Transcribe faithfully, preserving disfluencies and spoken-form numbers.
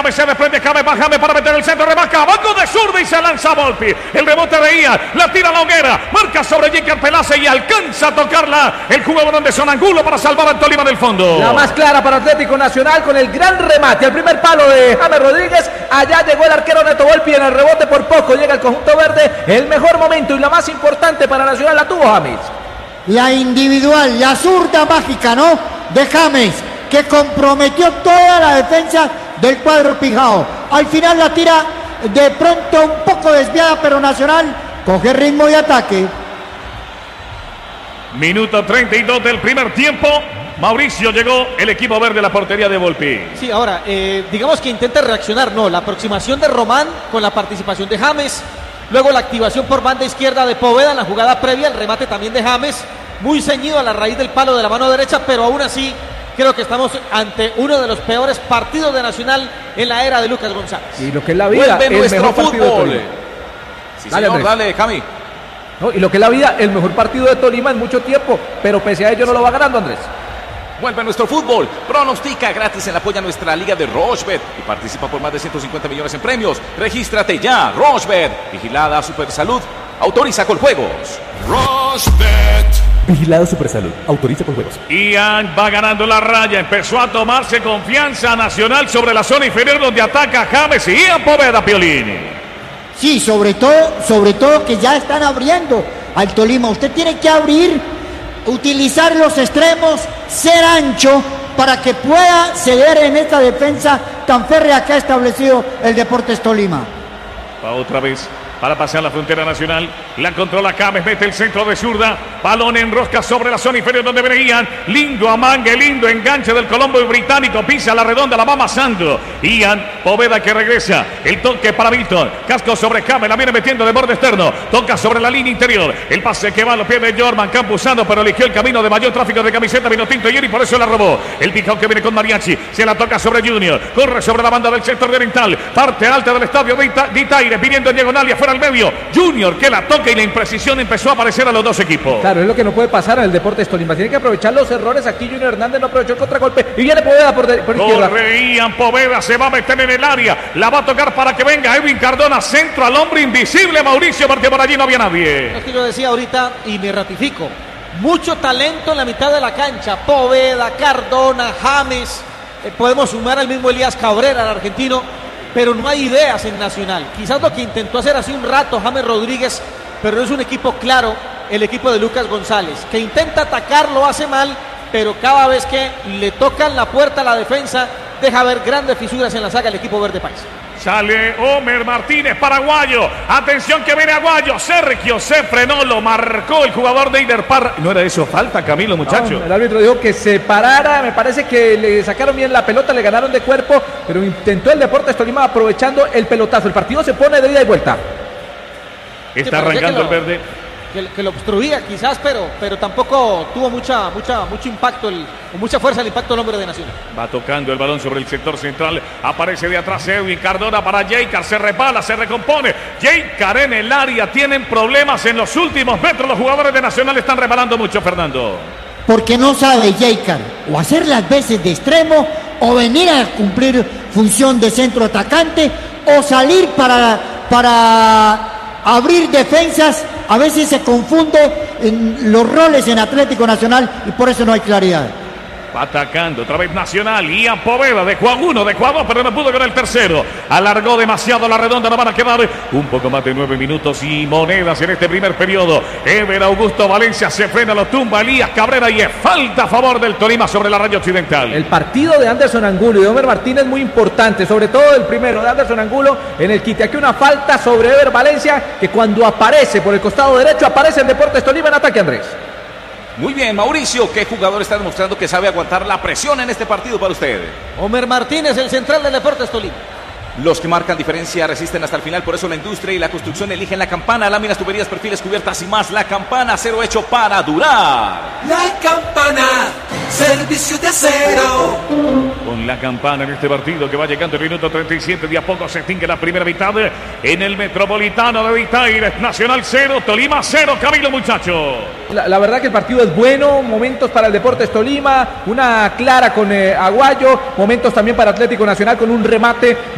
James, se desprende James, va James para meter el centro, remarca, banco de zurda y se lanza Volpi. El rebote de Ian, la tira a la hoguera, marca sobre Jekyll Pelace y alcanza a tocarla el jugador Anderson Angulo para salvar al Tolima del fondo. La más clara para Atlético Nacional con el gran remate, el primer palo de James Rodríguez. Allá llegó el arquero Neto Volpi en el rebote, por poco llega el conjunto verde. El mejor momento y la más importante para Nacional la tuvo James. La individual, la zurda mágica, ¿no? De James, que comprometió toda la defensa del cuadro pijao. Al final la tira de pronto un poco desviada, pero Nacional coge ritmo de ataque. Minuto treinta y dos del primer tiempo. Mauricio, llegó el equipo verde a la portería de Volpi. Sí, ahora, eh, digamos que intenta reaccionar, no, la aproximación de Román con la participación de James, luego la activación por banda izquierda de Poveda en la jugada previa, el remate también de James, muy ceñido a la raíz del palo de la mano derecha, pero aún así creo que estamos ante uno de los peores partidos de Nacional en la era de Lucas González. Y lo que es la vida, vuelve el nuestro mejor partido de fútbol. Tolima. Sí, Dale, señor, Andrés. dale, Cami. No, y lo que es la vida, el mejor partido de Tolima en mucho tiempo, pero pese a ello no lo va ganando, Andrés. Vuelve nuestro fútbol. Pronostica gratis en la apoya nuestra liga de Rochebet y participa por más de ciento cincuenta millones en premios. Regístrate ya, Rochebet. Vigilada Supersalud. Autoriza con juegos. Rochebet. Vigilado Supersalud. Autoriza por juegos. Ian va ganando la raya. Empezó a tomarse confianza Nacional sobre la zona inferior donde ataca James y Ian Poveda, Piolini. Sí, sobre todo, sobre todo que ya están abriendo al Tolima. Usted tiene que abrir, utilizar los extremos, ser ancho para que pueda ceder en esta defensa tan férrea que ha establecido el Deportes Tolima. Va otra vez para pasar la frontera nacional. La controla James, mete el centro de zurda. Balón en rosca sobre la zona inferior donde venían. Lindo amangue, lindo enganche del Colombo británico. Pisa la redonda, la va amasando. Ian Poveda que regresa. El toque para Milton. Casco sobre James, la viene metiendo de borde externo. Toca sobre la línea interior. El pase que va a los pies de Jorman Campuzano, pero eligió el camino de mayor tráfico de camiseta vino tinto y y por eso la robó. El picao que viene con Mariachi. Se la toca sobre Junior. Corre sobre la banda del sector de oriental. Parte alta del estadio de Ita- de Itaire. Pidiendo en diagonal y afuera al medio. Junior que la toca y la imprecisión empezó a aparecer a los dos equipos. Claro, es lo que no puede pasar en el Deportes Tolima. Tiene que aprovechar los errores. Aquí Junior Hernández no aprovechó el contragolpe y viene Poveda por, de, por izquierda. Corre Ian Poveda, se va a meter en el área. La va a tocar para que venga Edwin Cardona. Centro al hombre invisible. Mauricio, porque por allí no había nadie. Es que yo decía ahorita y me ratifico. Mucho talento en la mitad de la cancha. Poveda, Cardona, James. Eh, podemos sumar al mismo Elías Cabrera, el argentino. Pero no hay ideas en Nacional. Quizás lo que intentó hacer hace un rato James Rodríguez, pero no es un equipo claro, el equipo de Lucas González, que intenta atacar, lo hace mal, pero cada vez que le tocan la puerta a la defensa, deja ver grandes fisuras en la saga el equipo verde país. Sale Homer Martínez, paraguayo. Atención que viene Aguayo. Sergio se frenó, lo marcó el jugador de Eider Parra. No era eso falta, Camilo, muchacho. No, el árbitro dijo que se parara. Me parece que le sacaron bien la pelota, le ganaron de cuerpo, pero intentó el Deportes Tolima aprovechando el pelotazo. El partido se pone de ida y vuelta. Está arrancando el lo, verde. Que, que lo obstruía quizás, pero, pero tampoco tuvo mucha, mucha, mucho impacto, el, mucha fuerza el impacto del hombre de Nacional. Va tocando el balón sobre el sector central. Aparece de atrás Edwin Cardona para Jaycar. Se repala, se recompone. Jaycar en el área. Tienen problemas en los últimos metros. Los jugadores de Nacional están reparando mucho, Fernando. Porque no sabe Jaycar o hacer las veces de extremo o venir a cumplir función de centro atacante o salir para, para abrir defensas. A veces se confunde en los roles en Atlético Nacional y por eso no hay claridad. Va atacando otra vez Nacional. Ian Poveda de Juan uno, de Juan dos, pero no pudo con el tercero. Alargó demasiado la redonda. No van a quedar un poco más de nueve minutos y monedas en este primer periodo. Ever Augusto Valencia se frena, lo tumba Elías Cabrera y es falta a favor del Tolima sobre la raya occidental. El partido de Anderson Angulo y de Homer Martínez muy importante, sobre todo el primero de Anderson Angulo en el quite. Aquí una falta sobre Ever Valencia que cuando aparece por el costado derecho aparece el Deportes Tolima en ataque, Andrés. Muy bien, Mauricio, ¿qué jugador está demostrando que sabe aguantar la presión en este partido para usted? Homer Martínez, el central del Deportes Tolima. Los que marcan diferencia resisten hasta el final, por eso la industria y la construcción eligen la Campana. Láminas, tuberías, perfiles, cubiertas y más. La Campana, acero hecho para durar. La Campana, servicio de acero. Con la Campana en este partido que va llegando el minuto treinta y siete. De a poco se extingue la primera mitad en el Metropolitano de Itaire. Nacional cero, Tolima cero. Camilo, muchacho. La, la verdad que el partido es bueno. Momentos para el Deportes Tolima. Una clara con eh, Aguayo. Momentos también para Atlético Nacional con un remate